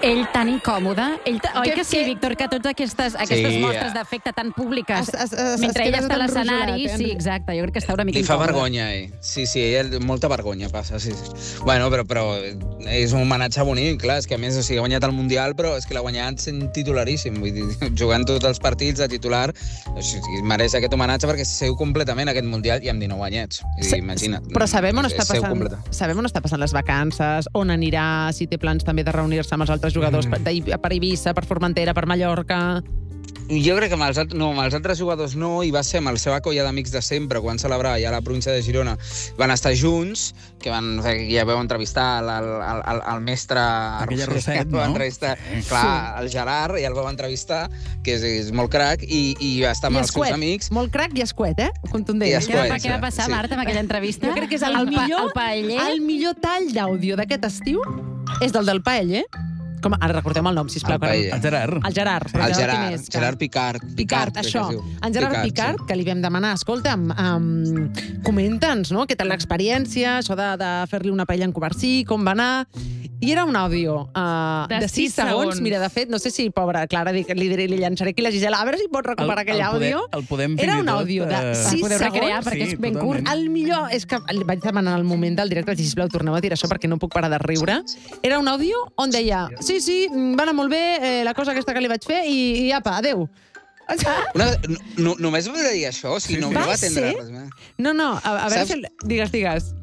Ell tan incòmode. Oi que sí, Víctor, que totes aquestes mostres d'afecte tan públiques, mentre ell està a l'escenari, sí, exacte, jo crec que està una mica incòmode. Li fa vergonya, Sí, ell, molta vergonya passa, sí. Bueno, però és un homenatge bonic, clar, és que a més ha guanyat el Mundial, però és que l'ha guanyat sent titularíssim, vull dir, jugant tots els partits de titular, mereix aquest homenatge perquè seu completament aquest Mundial i amb 19 anyets. Imagina't. Però sabem on està passant les vacances, on anirà, si té plans també de reunir-se amb els altres jugadors per Eivissa, per Formentera, per Mallorca... Jo crec que amb els altres jugadors no, i va ser amb la seva colla d'amics de sempre, quan celebrava ja a la província de Girona, van estar junts, que ja vau entrevistar el mestre... Aquella Roset, no? Clar, el Gerard, ja el vau entrevistar, que és molt crac, i va estar amb els seus amics. Molt crac i escuet, contundent. Què va passar, Marta, amb aquella entrevista? Jo crec que és el millor tall d'àudio d'aquest estiu és del paeller. Com, ara recordem el nom, sisplau. El Gerard. Gerard Picart. Picart, això. En Gerard Picart, que li vam demanar, escolta'm, comenta'ns, no?, què tal l'experiència, això de fer-li una paella en Covarsí, com va anar... I era un àudio de 6 segons. Mira, de fet, no sé si, pobra Clara, li llançaré aquí la Gisela, a veure si pot recuperar aquell àudio. El podem fins i tot... Era un àudio de 6 segons. Perquè és ben curt. El millor és que vaig demanar al moment del directe, sisplau, torneu a tirar això perquè no puc parar de riure. Era un àudio on deia, sí, va anar molt bé la cosa aquesta que li vaig fer i apa, adeu. Només volia dir això, o sigui, no va atendre res més. No, a veure si... Digues.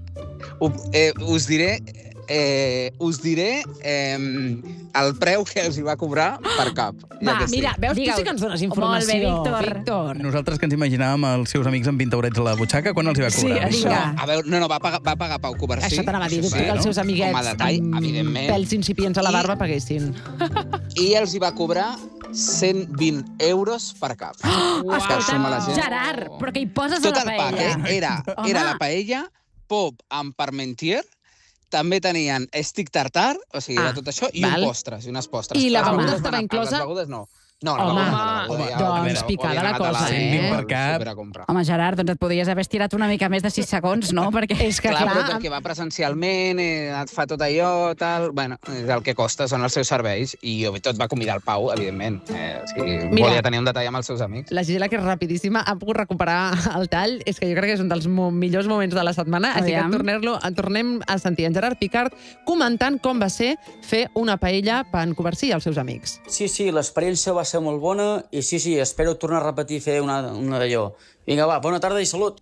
Us diré el preu que els hi va cobrar per cap. Va, mira, veus, tu sí que ens dones informació. Molt bé, Víctor. Nosaltres que ens imaginàvem els seus amics amb 20 eurets a la butxaca, quan els hi va cobrar? Sí, això. A veure, va pagar Pau Covarsí. Això t'anava a dir, que els seus amiguets amb pèls incipients a la barba paguessin. I els hi va cobrar 120 euros per cap. Escolta, Gerard, però que hi poses a la paella. Tot el pack, era la paella, pop amb parmentier, també tenien stick tartar, o sigui, era tot això, i unes postres. I la beguda estava inclosa? Les begudes no. No, doncs picada la cosa, per cap. Home, Gerard, doncs et podries haver estirat una mica més de 6 segons, no? Perquè és que, clar, però perquè va presencialment, et fa tot allò, tal... Bueno, el que costa són els seus serveis, i tot va convidar el Pau, evidentment. Volia tenir un detall amb els seus amics. La Gisela, que és rapidíssima, ha pogut recuperar el tall. És que jo crec que és un dels millors moments de la setmana, així que tornem a sentir en Gerard Picart comentant com va ser fer una paella per en Covarsí i els seus amics. Sí, l'experiència va ser molt bona i sí, espero tornar a repetir fer una d'allò. Vinga, va, bona tarda i salut.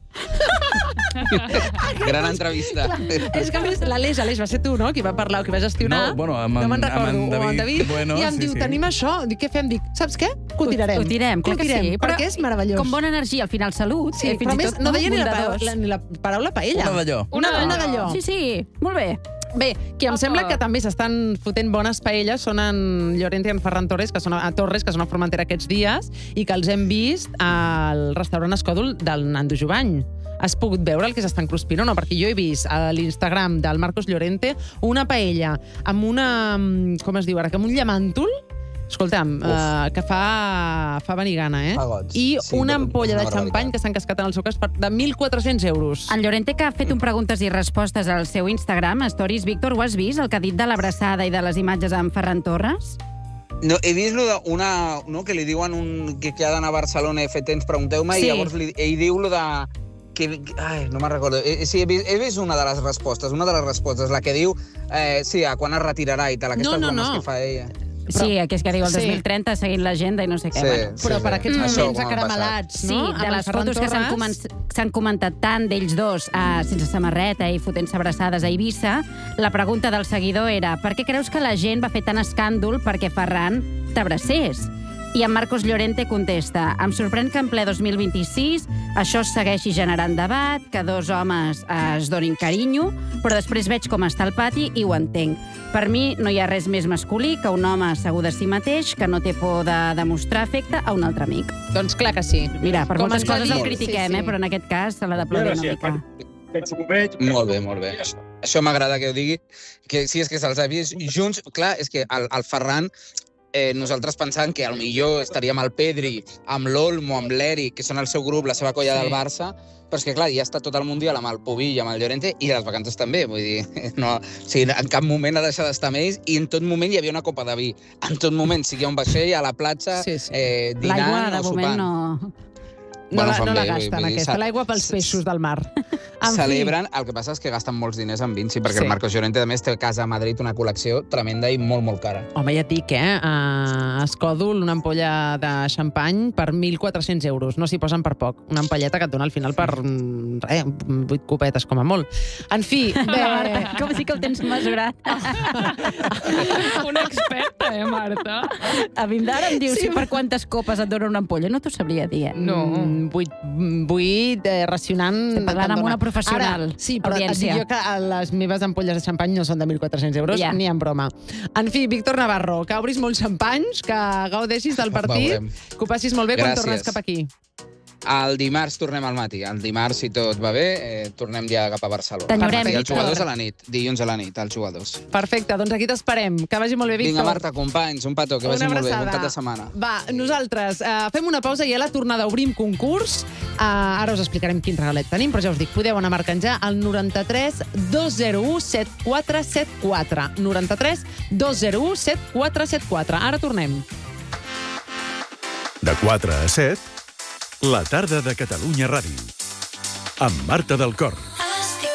Gran entrevista. És que a més, l'Aleix va ser tu, no?, qui va parlar, qui va gestionar. No me'n recordo, amb en David. I em diu, tenim això. Dic, què fem? Dic, saps què? Que ho tirarem. Ho tirem, clar que sí. Perquè és meravellós. Com bona energia, al final salut. Sí, però a més no deia ni la paraula paella. Una d'allò. Sí, molt bé. Bé, qui em sembla que també s'estan fotent bones paelles són en Llorente i en Ferran Torres, que són a Formentera aquests dies, i que els hem vist al restaurant Escòdol del Nando Jovany. Has pogut veure el que s'estan cruspint o no? Perquè jo he vist a l'Instagram del Marcos Llorente una paella amb una... com es diu ara? Com un llamàntol? Escolta'm, que fa venir gana, I una ampolla de xampany que s'han cascat en el seu cas de 1.400 euros. En Llorente, que ha fet un preguntes i respostes al seu Instagram, Stories, Víctor, ho has vist, el que ha dit de l'abraçada i de les imatges amb Ferran Torres? No, he vist que li diuen que ha d'anar a Barcelona i fer temps, pregunteu-me, i llavors ell diu lo de... no me'n recordo. Sí, he vist una de les respostes, la que diu quan es retirarà i tal, aquestes bromes que fa ella. Sí, que és que diu el 2030 seguint l'agenda i no sé què. Però per aquests moments acaramelats, no? Sí, de les fotos que s'han comentat tant d'ells dos sense samarreta i fotent-se abraçades a Eivissa, la pregunta del seguidor era: per què creus que la gent va fer tant escàndol perquè Ferran t'abracés? I en Marcos Llorente contesta: em sorprèn que en ple 2026 això segueixi generant debat, que dos homes es donin carinyo, però després veig com està el pati i ho entenc. Per mi no hi ha res més masculí que un home segur de si mateix que no té por de demostrar afecte a un altre amic. Doncs clar que sí. Mira, per moltes coses el critiquem, però en aquest cas se l'ha d'aplaudir una mica. Molt bé. Això m'agrada que ho digui. Que sí, és que se'ls ha vist junts. Clar, és que el Ferran nosaltres pensàvem que potser estaríem al Pedri, amb l'Olmo, amb l'Eric, que són el seu grup, la seva colla del Barça, però és que, clar, ja està tot el Mundial amb el Pubill, amb el Llorente, i les vacances també, vull dir, no, o sigui, en cap moment ha deixat d'estar amb ells, i en tot moment hi havia una copa de vi. En tot moment, sigui a un vaixell, a la platja, dinant l'aigua, de o moment, sopant. No la gasten, aquesta. L'aigua pels peixos del mar. Celebren, el que passa és que gasten molts diners en vins, perquè el Marcos Llorente, a més, té a casa a Madrid una col·lecció tremenda i molt, molt cara. Home, ja et dic, a Escòdol, una ampolla de xampany per 1.400 euros. No s'hi posen per poc. Una ampolleta que et dona al final per 8 copetes, com a molt. En fi... Marta, com sí que ho tens mesurat. Una experta, Marta? A mi d'ara em dius per quantes copes et dona una ampolla. No t'ho sabria dir, No. 8 racionant... Estem parlant amb una professional. Ara, sí, però audiència. dic jo que les meves ampolles de xampany no són de 1.400 euros, ni en broma. En fi, Víctor Navarro, que obris molts xampanys, que gaudeixis del partit, que ho passis molt bé quan tornes cap aquí. El dimarts tornem al matí. El dimarts, si tot va bé, tornem ja cap a Barcelona. T'enyorem, I els jugadors a la nit. Dilluns a la nit, els jugadors. Perfecte, doncs aquí t'esperem. Que vagi molt bé, Víctor. Vinga, Marta, companys, un petó, que vagi molt bé. Bon cap de setmana. Va, nosaltres fem una pausa i a la tornada obrim concurs. Ara us explicarem quin regalet tenim, però ja us dic, podeu anar marcant ja al 93 201 7474. 93 201 7474. Ara tornem. De 4 a 7, la tarda de Catalunya Ràdio. Amb Marta del Cor.